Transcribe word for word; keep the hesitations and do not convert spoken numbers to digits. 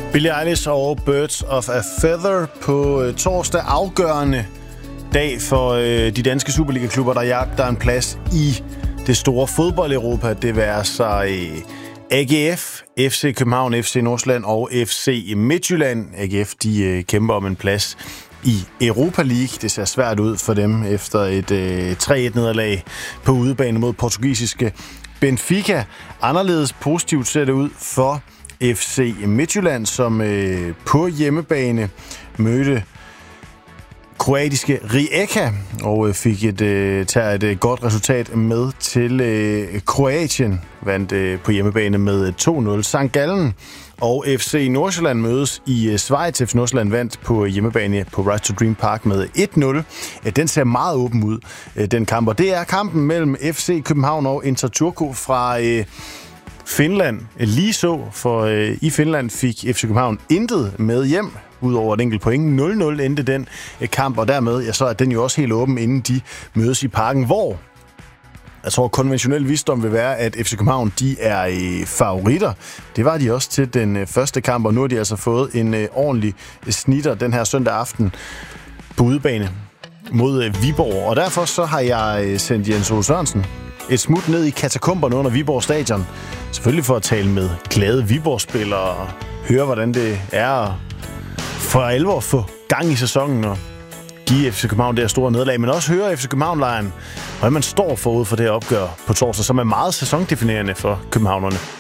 Billie Eilish og Birds of a Feather på øh, torsdag. Afgørende dag for øh, de danske Superliga-klubber, der jagter en plads i det store fodbold-Europa. Det vil sig øh, A G F, F C København, F C Nordsjælland og F C Midtjylland. A G F de øh, kæmper om en plads i Europa League. Det ser svært ud for dem efter et øh, tre et nederlag på udebane mod portugisiske Benfica. Anderledes positivt ser det ud for F C Midtjylland, som øh, på hjemmebane mødte kroatiske Rijeka og øh, fik et, øh, tager et øh, godt resultat med til øh, Kroatien. Vandt øh, på hjemmebane med to nul. Sankt Gallen og F C Nordsjælland mødes i øh, Schweiz. F C Nordsjælland vandt på hjemmebane på Rise to Dream Park med et nul. Øh, den ser meget åben ud, øh, den kamp. Og det er kampen mellem F C København og Inter Turku fra øh, Finland. Lige så, for øh, i Finland fik F C København intet med hjem, udover et enkelt point. nul nul endte den øh, kamp, og dermed ja, så er den jo også helt åben, inden de mødes i parken, hvor jeg tror, konventionel visdom vil være, at F C København de er øh, favoritter. Det var de også til den øh, første kamp, og nu har de altså fået en øh, ordentlig snitter den her søndag aften på udebane mod øh, Viborg. Og derfor så har jeg øh, sendt Jens Ole Sørensen et smut ned i katakomberne under Viborg Stadion. Selvfølgelig for at tale med glade Viborg-spillere og høre, hvordan det er at for alvor få gang i sæsonen og give F C København det her store nederlag, men også høre F C København-lejren, hvordan man står forud for det her opgør på torsdag, som er meget sæsondefinerende for københavnerne.